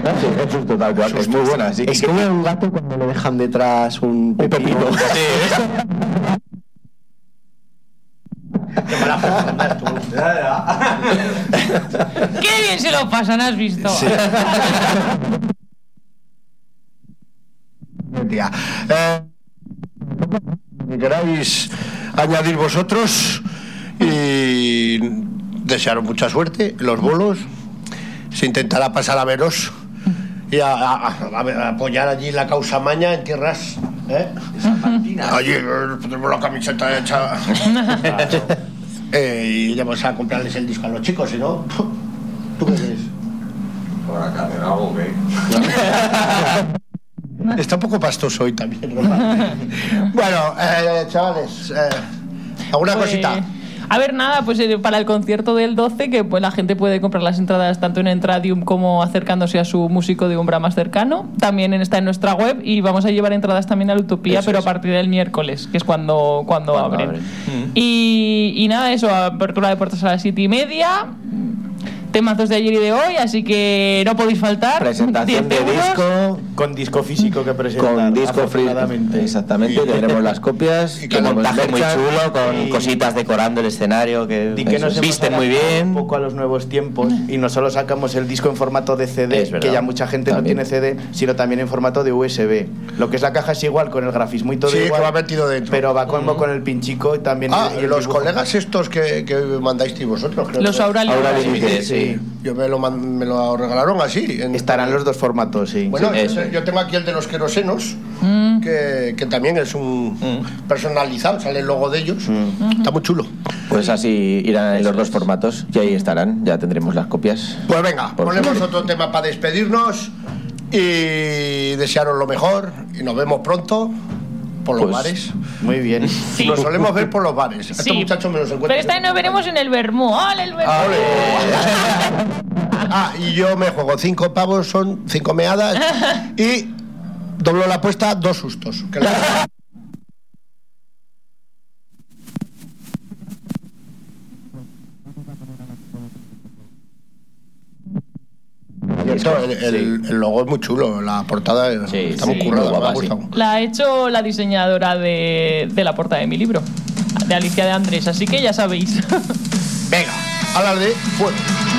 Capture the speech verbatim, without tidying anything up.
Sí, es un total cual, es muy buena, sí. Es como un gato cuando le dejan detrás un pepino. Un pepino. Sí. Qué mala persona tú. ¡Qué bien se lo pasan, has visto! Sí. Tía. Eh, que queráis añadir vosotros y desearos mucha suerte en los bolos. Se intentará pasar a veros y a, a, a, a apoyar allí la causa maña en tierras, ¿eh? Allí tenemos la camiseta hecha. eh, y vamos a comprarles el disco a los chicos, si no, ¿tú qué crees? Por acá, hacer algo que. Está un poco pastoso hoy también, ¿no? Bueno, eh, chavales, eh, ¿alguna Pues, cosita? A ver, nada, pues eh, para el concierto del doce, que pues la gente puede comprar las entradas tanto en Entradium como acercándose a su músico de Umbra más cercano. También está en nuestra web y vamos a llevar entradas también a la Utopía, eso pero es. A partir del miércoles, que es cuando, cuando, cuando abren. abren. Mm. Y, y nada, eso, apertura de puertas a las siete y media. Temazos de ayer y de hoy, así que no podéis faltar. Presentación de disco con disco físico que presentar. Con disco frío, exactamente. Tendremos las copias. Y que montaje muy chulo, con y, cositas decorando el escenario que, y que nos visten muy bien. Un poco a los nuevos tiempos y no solo sacamos el disco en formato de C D, que ya mucha gente también. No tiene C D, sino también en formato de U S B. Lo que es la caja es igual, con el grafismo y todo sí, igual. Que va metido dentro. Pero va como mm. con el pinchico y también. Ah, y el los dibujo. colegas estos que, que mandáis vosotros, creo. Los Aura Límites. Sí. Sí. Yo me lo, me lo regalaron así. En... Estarán los dos formatos, sí. Bueno, sí, yo, yo tengo aquí el de los querosenos, mm. que, que también es un mm. personalizado, sale el logo de ellos. Mm. Está muy chulo. Pues así irán en los dos formatos y ahí estarán, ya tendremos las copias. Pues venga, Por ponemos favor. otro tema para despedirnos y desearos lo mejor y nos vemos pronto. Por los pues, bares. Muy bien. Sí. Nos solemos ver por los bares. Sí. Estos muchachos me los encuentran. Pero esta vez nos veremos en el Vermú. ¡Ole, el Vermú! Ah, y yo me juego cinco pavos, son cinco meadas. Y doblo la apuesta, dos sustos. Que la... El, el, el logo es muy chulo, la portada sí, está sí, muy currada, guapa, me ha gustado. Sí. La ha hecho la diseñadora de, de la portada de mi libro, de Alicia de Andrés, así que ya sabéis. Venga, hablar de fuego.